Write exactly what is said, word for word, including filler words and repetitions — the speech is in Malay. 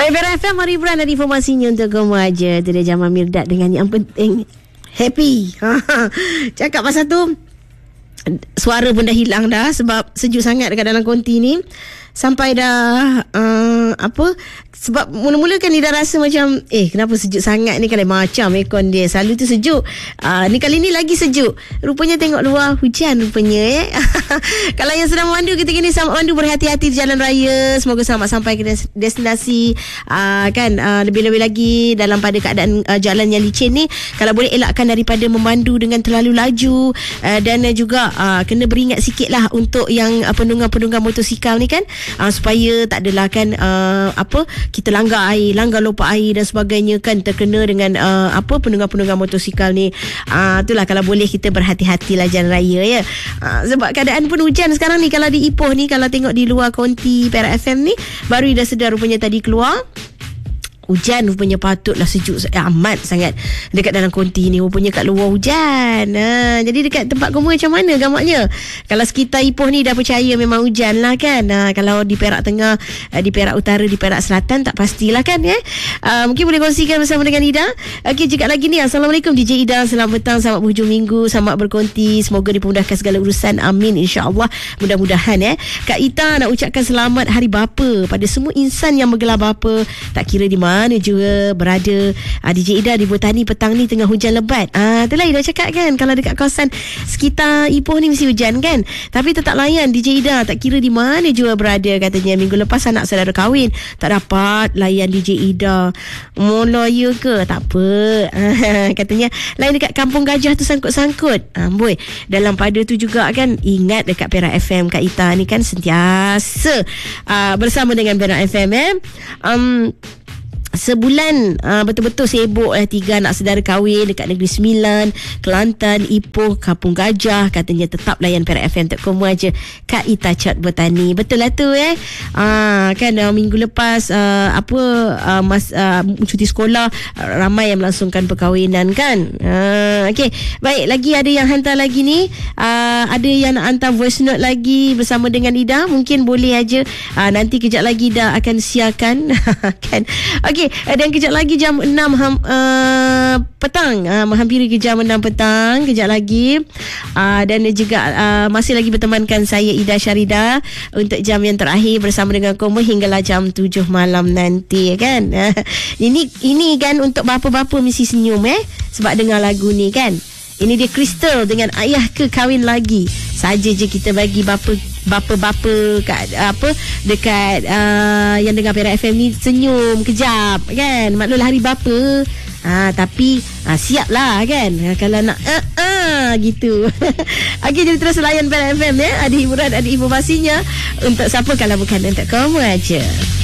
Baik, Vera F M, mari hiburan dan informasinya untuk kamu aja. Itu dia Jamal Mirdad dengan yang penting happy. Cakap pasal tu, suara pun dah hilang dah sebab sejuk sangat dekat dalam konti ni. Sampai dah uh, apa, sebab mula-mula kan dia dah rasa macam eh kenapa sejuk sangat ni, kan macam aircon dia selalu tu sejuk, uh, ni kali ni lagi sejuk. Rupanya tengok luar hujan rupanya eh. Kalau yang sedang memandu ketika ni, selamat mandu, berhati-hati di jalan raya, semoga selamat sampai ke destinasi. uh, kan uh, lebih-lebih lagi dalam pada keadaan uh, jalan yang licin ni, kalau boleh elakkan daripada memandu dengan terlalu laju, uh, dan uh, juga uh, kena beringat sikit lah untuk yang uh, penunggang-penunggang motosikal ni kan, Uh, supaya tak adalah kan uh, apa, kita langgar air, langgar lopak air dan sebagainya kan, terkena dengan uh, apa penunggang-penunggang motosikal ni. uh, itulah, kalau boleh kita berhati-hatilah jalan raya ya. uh, sebab keadaan pun hujan sekarang ni. Kalau di Ipoh ni, kalau tengok di luar konti Perak F M ni, baru dah sedar rupanya tadi keluar hujan. Rupanya patutlah sejuk eh, amat sangat dekat dalam konti ni. Rupanya kat luar hujan. ha, Jadi dekat tempat kamu macam mana gamaknya? Kalau sekitar Ipoh ni dah percaya memang hujan lah kan. ha, Kalau di Perak Tengah, di Perak Utara, di Perak Selatan tak pastilah kan ya. ha, Mungkin boleh kongsikan bersama dengan Ida. Okey, cakap lagi ni, Assalamualaikum D J Ida, selamat petang, selamat berhujung minggu, selamat berkonti, semoga dipermudahkan segala urusan, amin insya-Allah. Mudah-mudahan ya. Kak Ita nak ucapkan selamat Hari Bapa pada semua insan yang bergelar bapa, tak kira di mana mana juga berada. uh, D J Ida di Botani petang ni tengah hujan lebat. Ah, uh, itulah Ida cakap kan, kalau dekat kawasan sekitar Ipoh ni mesti hujan kan. Tapi tetap layan D J Ida, tak kira di mana juga berada. Katanya minggu lepas anak saudara kahwin, tak dapat layan D J Ida. Mula ya ke? Tak apa. Katanya lain dekat Kampung Gajah tu sangkut-sangkut. Amboi, dalam pada tu juga kan, ingat dekat Perak F M Kak Ita ni kan sentiasa uh, bersama dengan Perak F M eh. Um, Sebulan uh, betul-betul sibuk eh, tiga anak saudara kahwin dekat Negeri Sembilan, Kelantan, Ipoh, Kampung Gajah. Katanya tetap layan Perak F M tak komo aja. Kak Ita Cat Botani. Betul lah tu eh. uh, Kan uh, minggu lepas uh, Apa uh, mas, uh, cuti sekolah, uh, ramai yang melangsungkan perkahwinan kan. uh, Okay, baik, lagi ada yang hantar lagi ni. uh, Ada yang nak hantar voice note lagi bersama dengan Ida. Mungkin boleh aja, uh, nanti kejap lagi Ida akan siarkan. Kan. Okay, dan kejap lagi jam enam ham, uh, petang, uh, menghampiri ke jam enam petang kejap lagi. uh, Dan juga uh, masih lagi bertemankan saya Ida Syarida untuk jam yang terakhir bersama dengan kamu hinggalah jam tujuh malam nanti kan. uh, Ini ini kan untuk bapa-bapa mesti senyum eh, sebab dengar lagu ni kan. Ini dia Crystal dengan Ayah Ke Kahwin Lagi. Saja je kita bagi bapa bapa-bapa kat apa dekat uh, yang dengar Perak F M ni senyum kejap kan. Maklumlah hari bapa. Ah, tapi ah, siap lah kan kalau nak uh, uh, gitu. Okey, jadi terus layan Perak F M ya. Ada hiburan, ada informasinya untuk siapa kalau bukan untuk kamu aja.